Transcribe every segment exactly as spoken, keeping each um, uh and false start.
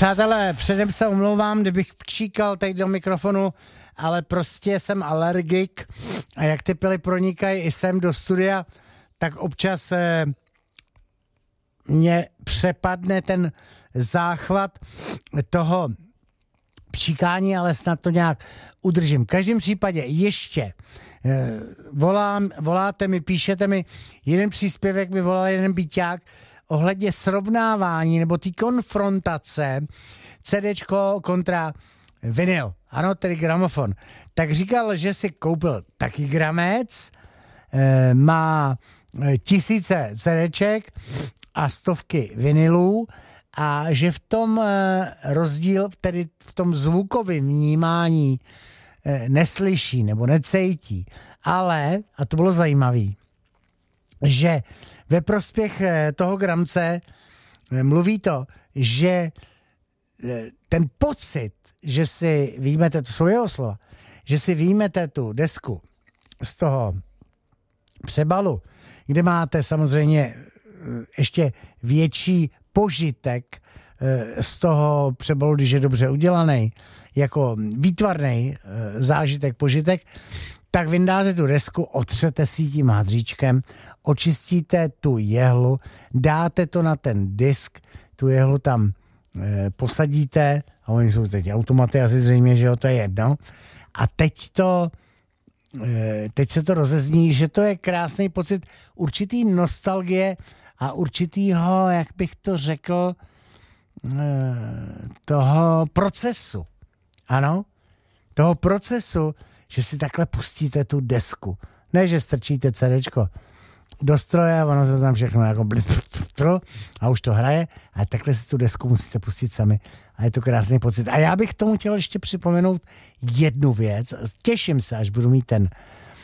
Přátelé, předem se omlouvám, kdybych číkal tady do mikrofonu, ale prostě jsem alergik a jak ty pily pronikají i sem do studia, tak občas eh, mě přepadne ten záchvat toho pčíkání, ale snad to nějak udržím. V každém případě ještě eh, volám, voláte mi, píšete mi, jeden příspěvek mi volal jeden byťák ohledně srovnávání nebo té konfrontace CDčko kontra vinyl. Ano, tedy gramofon. Tak říkal, že si koupil taky gramec, eh, má tisíce CDček a stovky vinylů a že v tom eh, rozdíl, tedy v tom zvukovém vnímání eh, neslyší nebo necejtí. Ale, a to bylo zajímavé, že ve prospěch eh, toho gramce eh, mluví to, že eh, ten pocit, že si vyjmete, to jsou jeho slova, že si vyjmete tu desku z toho přebalu, kde máte samozřejmě ještě větší požitek z toho přebalu, když je dobře udělaný, jako výtvarný zážitek, požitek, tak vyndáte tu desku, otřete si tím hádříčkem, očistíte tu jehlu, dáte to na ten disk, tu jehlu tam e, posadíte, a oni jsou teď automaty, asi zřejmě, že jo, to je jedno. A teď to, e, teď se to rozezní, že to je krásný pocit určitý nostalgie a určitýho, jak bych to řekl, e, toho procesu. Ano, toho procesu, že si takhle pustíte tu desku. Ne, že strčíte CDčko do stroje a ono se tam všechno jako blitr a už to hraje, ale takhle si tu desku musíte pustit sami a je to krásný pocit. A já bych tomu chtěl ještě připomenout jednu věc. Těším se, až budu mít ten,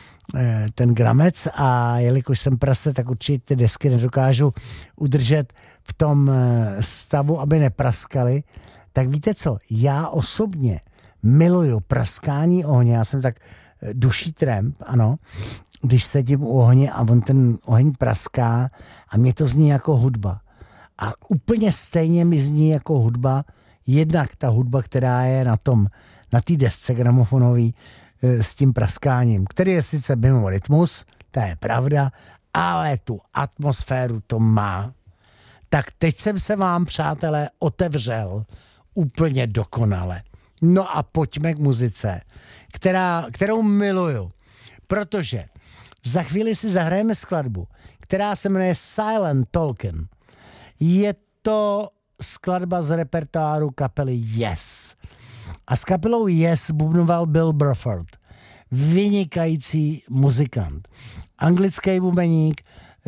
ten gramec a jelikož jsem prase, tak určitě ty desky nedokážu udržet v tom stavu, aby nepraskaly. Tak víte co, já osobně miluju praskání ohně, já jsem tak duší tramp, ano, když sedím u ohně a on ten oheň praská a mě to zní jako hudba. A úplně stejně mi zní jako hudba, jednak ta hudba, která je na tom, na té desce gramofonový s tím praskáním, který je sice mimo rytmus, to je pravda, ale tu atmosféru to má. Tak teď jsem se vám, přátelé, otevřel úplně dokonale. No a pojďme k muzice, která, kterou miluju, protože za chvíli si zahrajeme skladbu, která se jmenuje Silent Talking. Je to skladba z repertoáru kapely Yes. A s kapelou Yes bubnoval Bill Bruford, vynikající muzikant. Anglický bubeník,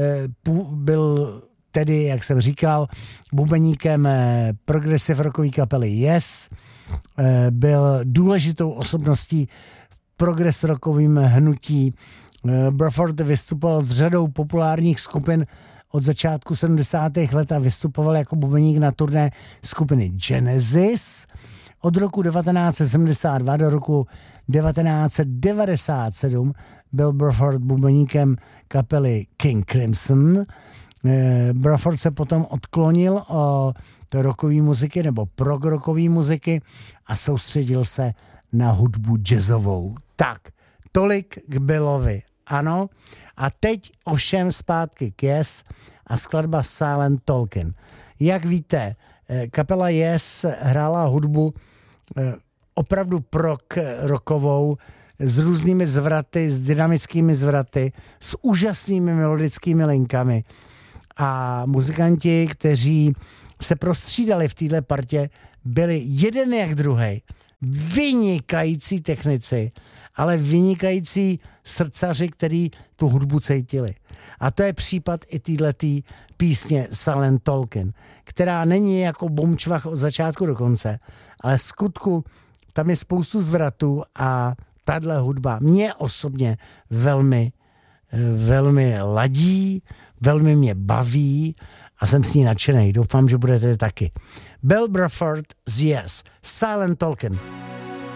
byl tedy, jak jsem říkal, bubeníkem progressive rockové kapely Yes, byl důležitou osobností v progress rockovým hnutí. Bruford vystupoval s řadou populárních skupin od začátku sedmdesátých let a vystupoval jako bubeník na turné skupiny Genesis. Od roku devatenáct set sedmdesát dva do roku devatenáct set devadesát sedm byl Bruford bubeníkem kapely King Crimson. Bruford se potom odklonil od rockové muziky nebo prog rockové muziky a soustředil se na hudbu jazzovou. Tak, tolik k Billovi, ano. A teď ovšem zpátky k Yes a skladba Silent Talking. Jak víte, kapela Yes hrála hudbu opravdu prog rockovou s různými zvraty, s dynamickými zvraty, s úžasnými melodickými linkami. A muzikanti, kteří se prostřídali v této partě, byli jeden jak druhej. Vynikající technici, ale vynikající srdcaři, který tu hudbu cítili. A to je případ i téhletý písně Silent Talking, která není jako bomčvach od začátku do konce, ale v skutku tam je spoustu zvratů a tahle hudba mě osobně velmi, velmi ladí, velmi mě baví a jsem s ní nadšenej. Doufám, že budete taky. Bill Bruford z Yes, Silent Talking.